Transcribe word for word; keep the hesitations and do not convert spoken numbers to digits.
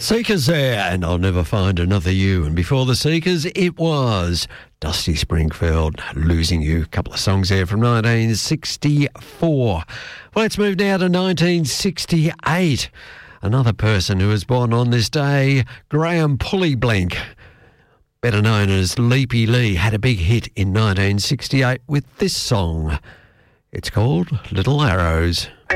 Seekers there, and I'll never find another you. And before the Seekers, it was Dusty Springfield, Losing You. A couple of songs there from nineteen sixty-four. Well, let's move now to nineteen sixty-eight. Another person who was born on this day, Graham Pulleyblink, better known as Leapy Lee, had a big hit in nineteen sixty-eight with this song. It's called Little Arrows.